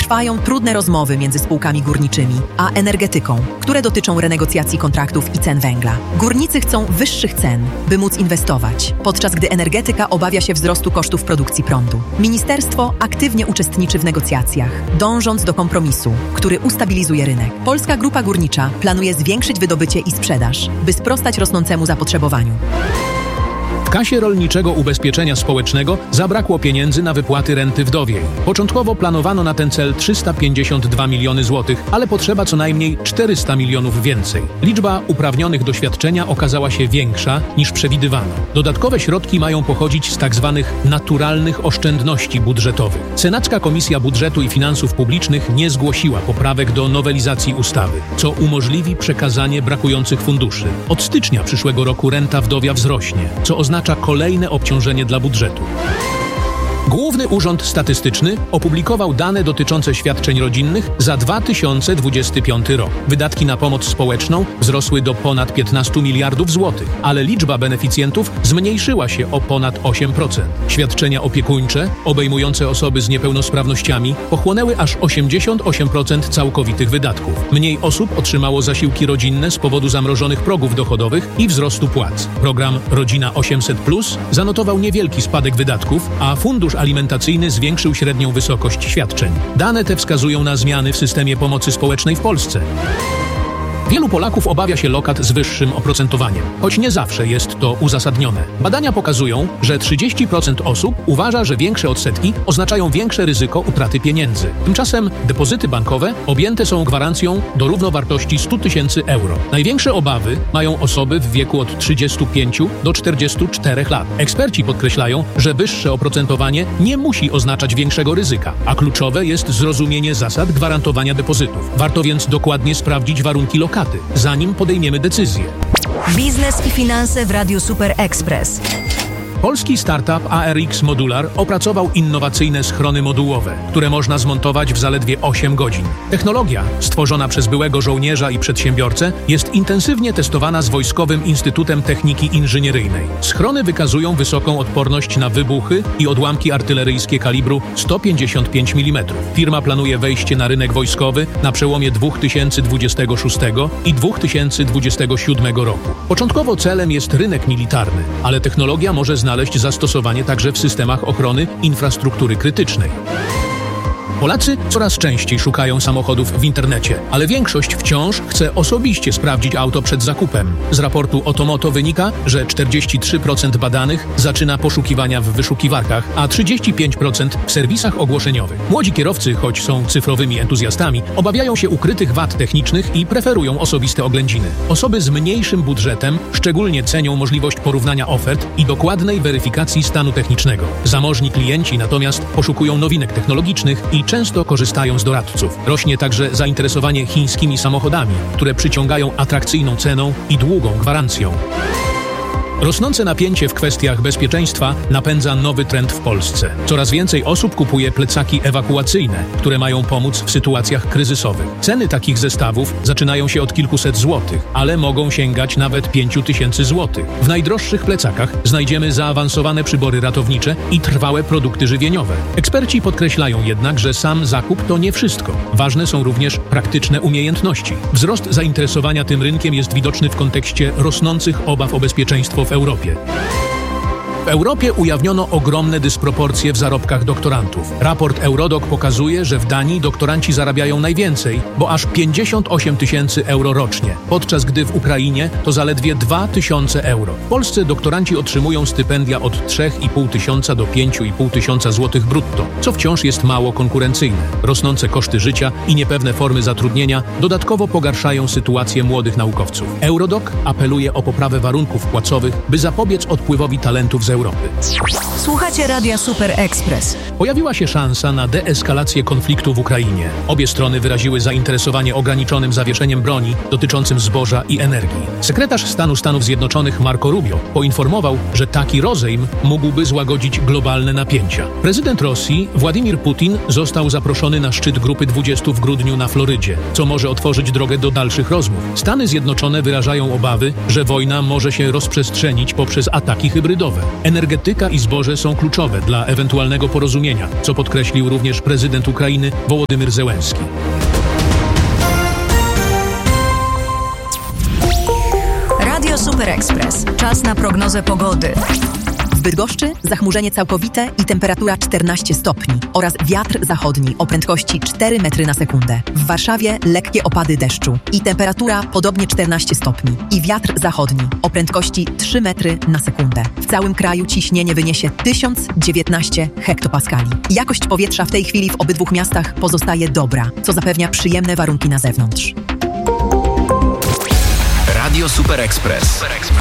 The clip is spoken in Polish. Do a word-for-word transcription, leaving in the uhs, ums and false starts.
Trwają trudne rozmowy między spółkami górniczymi a energetyką, które dotyczą renegocjacji kontraktów i cen węgla. Górnicy chcą wyższych cen, by móc inwestować, podczas gdy energetyka obawia się wzrostu kosztów produkcji prądu. Ministerstwo aktywnie uczestniczy w negocjacjach, dążąc do kompromisu, który ustabilizuje rynek. Polska Grupa Górnicza planuje zwiększyć wydobycie i sprzedaż, by sprostać rosnącemu zapotrzebowaniu. W kasie Rolniczego Ubezpieczenia Społecznego zabrakło pieniędzy na wypłaty renty wdowiej. Początkowo planowano na ten cel trzysta pięćdziesiąt dwa miliony złotych, ale potrzeba co najmniej czterysta milionów więcej. Liczba uprawnionych do świadczenia okazała się większa niż przewidywano. Dodatkowe środki mają pochodzić z tzw. naturalnych oszczędności budżetowych. Senacka Komisja Budżetu i Finansów Publicznych nie zgłosiła poprawek do nowelizacji ustawy, co umożliwi przekazanie brakujących funduszy. Od stycznia przyszłego roku renta wdowia wzrośnie, co oznacza kolejne obciążenie dla budżetu. Główny Urząd Statystyczny opublikował dane dotyczące świadczeń rodzinnych za dwa tysiące dwudziesty piąty rok. Wydatki na pomoc społeczną wzrosły do ponad piętnastu miliardów złotych, ale liczba beneficjentów zmniejszyła się o ponad osiem procent. Świadczenia opiekuńcze, obejmujące osoby z niepełnosprawnościami, pochłonęły aż osiemdziesiąt osiem procent całkowitych wydatków. Mniej osób otrzymało zasiłki rodzinne z powodu zamrożonych progów dochodowych i wzrostu płac. Program Rodzina osiemset plus zanotował niewielki spadek wydatków, a fundusz alimentacyjny zwiększył średnią wysokość świadczeń. Dane te wskazują na zmiany w systemie pomocy społecznej w Polsce. Wielu Polaków obawia się lokat z wyższym oprocentowaniem, choć nie zawsze jest to uzasadnione. Badania pokazują, że trzydzieści procent osób uważa, że większe odsetki oznaczają większe ryzyko utraty pieniędzy. Tymczasem depozyty bankowe objęte są gwarancją do równowartości stu tysięcy euro. Największe obawy mają osoby w wieku od trzydziestu pięciu do czterdziestu czterech lat. Eksperci podkreślają, że wyższe oprocentowanie nie musi oznaczać większego ryzyka, a kluczowe jest zrozumienie zasad gwarantowania depozytów. Warto więc dokładnie sprawdzić warunki lokaty, zanim podejmiemy decyzję. Biznes i finanse w Radiu Super Express. Polski startup A R X Modular opracował innowacyjne schrony modułowe, które można zmontować w zaledwie osiem godzin. Technologia, stworzona przez byłego żołnierza i przedsiębiorcę, jest intensywnie testowana z Wojskowym Instytutem Techniki Inżynieryjnej. Schrony wykazują wysoką odporność na wybuchy i odłamki artyleryjskie kalibru sto pięćdziesiąt pięć milimetrów. Firma planuje wejście na rynek wojskowy na przełomie dwa tysiące dwudziestego szóstego i dwa tysiące dwudziestego siódmego roku. Początkowo celem jest rynek militarny, ale technologia może znaleźć znaleźć zastosowanie także w systemach ochrony infrastruktury krytycznej. Polacy coraz częściej szukają samochodów w internecie, ale większość wciąż chce osobiście sprawdzić auto przed zakupem. Z raportu Otomoto wynika, że czterdzieści trzy procent badanych zaczyna poszukiwania w wyszukiwarkach, a trzydzieści pięć procent w serwisach ogłoszeniowych. Młodzi kierowcy, choć są cyfrowymi entuzjastami, obawiają się ukrytych wad technicznych i preferują osobiste oględziny. Osoby z mniejszym budżetem szczególnie cenią możliwość porównania ofert i dokładnej weryfikacji stanu technicznego. Zamożni klienci natomiast poszukują nowinek technologicznych i często korzystają z doradców. Rośnie także zainteresowanie chińskimi samochodami, które przyciągają atrakcyjną ceną i długą gwarancją. Rosnące napięcie w kwestiach bezpieczeństwa napędza nowy trend w Polsce. Coraz więcej osób kupuje plecaki ewakuacyjne, które mają pomóc w sytuacjach kryzysowych. Ceny takich zestawów zaczynają się od kilkuset złotych, ale mogą sięgać nawet pięciu tysięcy złotych. W najdroższych plecakach znajdziemy zaawansowane przybory ratownicze i trwałe produkty żywieniowe. Eksperci podkreślają jednak, że sam zakup to nie wszystko. Ważne są również praktyczne umiejętności. Wzrost zainteresowania tym rynkiem jest widoczny w kontekście rosnących obaw o bezpieczeństwo w Europie. W Europie ujawniono ogromne dysproporcje w zarobkach doktorantów. Raport Eurodoc pokazuje, że w Danii doktoranci zarabiają najwięcej, bo aż pięćdziesiąt osiem tysięcy euro rocznie, podczas gdy w Ukrainie to zaledwie dwa tysiące euro. W Polsce doktoranci otrzymują stypendia od trzy i pół tysiąca do pięciu i pół tysiąca złotych brutto, co wciąż jest mało konkurencyjne. Rosnące koszty życia i niepewne formy zatrudnienia dodatkowo pogarszają sytuację młodych naukowców. Eurodoc apeluje o poprawę warunków płacowych, by zapobiec odpływowi talentów z Europy. Słuchacie Radia Super Express. Pojawiła się szansa na deeskalację konfliktu w Ukrainie. Obie strony wyraziły zainteresowanie ograniczonym zawieszeniem broni dotyczącym zboża i energii. Sekretarz stanu Stanów Zjednoczonych Marco Rubio poinformował, że taki rozejm mógłby złagodzić globalne napięcia. Prezydent Rosji Władimir Putin został zaproszony na szczyt Grupy dwudziestu w grudniu na Florydzie, co może otworzyć drogę do dalszych rozmów. Stany Zjednoczone wyrażają obawy, że wojna może się rozprzestrzenić poprzez ataki hybrydowe. Energetyka i zboże są kluczowe dla ewentualnego porozumienia, co podkreślił również prezydent Ukrainy Wołodymyr Zełenski. Radio Super Express. Czas na prognozę pogody. W Bydgoszczy zachmurzenie całkowite i temperatura czternaście stopni oraz wiatr zachodni o prędkości cztery metry na sekundę. W Warszawie lekkie opady deszczu i temperatura podobnie czternaście stopni i wiatr zachodni o prędkości trzy metry na sekundę. W całym kraju ciśnienie wyniesie tysiąc dziewiętnaście hektopaskali. Jakość powietrza w tej chwili w obydwu miastach pozostaje dobra, co zapewnia przyjemne warunki na zewnątrz. Radio Super Express.